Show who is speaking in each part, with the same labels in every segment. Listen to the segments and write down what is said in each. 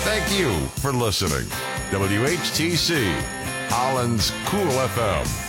Speaker 1: Thank you for listening. WHTC, Holland's Cool FM.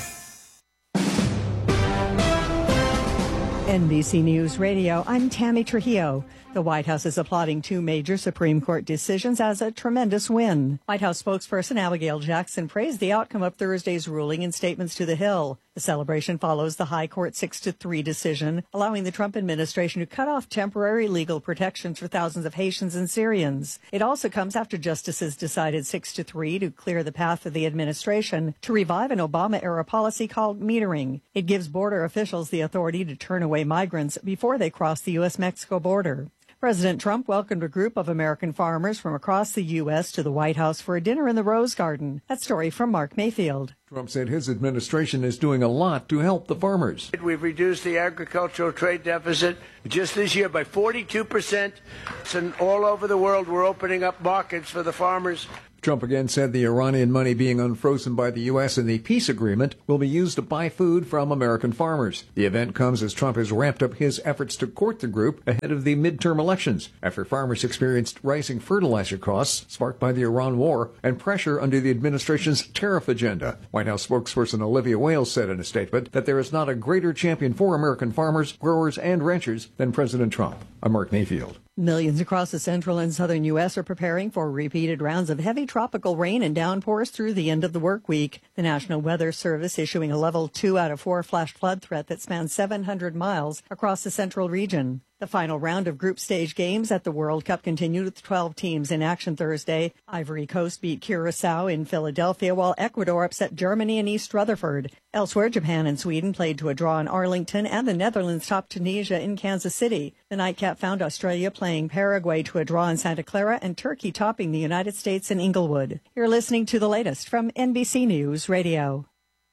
Speaker 2: NBC News Radio, I'm Tammy Trujillo. The White House is applauding two major Supreme Court decisions as a tremendous win. White House spokesperson Abigail Jackson praised the outcome of Thursday's ruling in statements to The Hill. The celebration follows the High Court 6-3 decision, allowing the Trump administration to cut off temporary legal protections for thousands of Haitians and Syrians. It also comes after justices decided 6-3 to clear the path of the administration to revive an Obama-era policy called metering. It gives border officials the authority to turn away migrants before they cross the U.S.-Mexico border. President Trump welcomed a group of American farmers from across the U.S. to the White House for a dinner in the Rose Garden. That story from Mark Mayfield.
Speaker 3: Trump said his administration is doing a lot to help the farmers.
Speaker 4: We've reduced the agricultural trade deficit just this year by 42%. And all over the world, we're opening up markets for the farmers.
Speaker 3: Trump again said the Iranian money being unfrozen by the U.S. in the peace agreement will be used to buy food from American farmers. The event comes as Trump has ramped up his efforts to court the group ahead of the midterm elections, after farmers experienced rising fertilizer costs sparked by the Iran war and pressure under the administration's tariff agenda. White House spokesperson Olivia Wales said in a statement that there is not a greater champion for American farmers, growers, and ranchers than President Trump. I'm Mark Mayfield.
Speaker 2: Millions across the central and southern U.S. are preparing for repeated rounds of heavy tropical rain and downpours through the end of the work week. The National Weather Service issuing a level 2 out of 4 flash flood threat that spans 700 miles across the central region. The final round of group stage games at the World Cup continued with 12 teams in action Thursday. Ivory Coast beat Curacao in Philadelphia, while Ecuador upset Germany in East Rutherford. Elsewhere, Japan and Sweden played to a draw in Arlington, and the Netherlands topped Tunisia in Kansas City. The nightcap found Australia playing Paraguay to a draw in Santa Clara, and Turkey topping the United States in Inglewood. You're listening to the latest from NBC News Radio.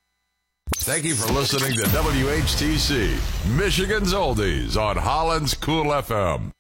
Speaker 1: Thank you for listening to WHTC, Michigan's Oldies on Holland's Cool FM.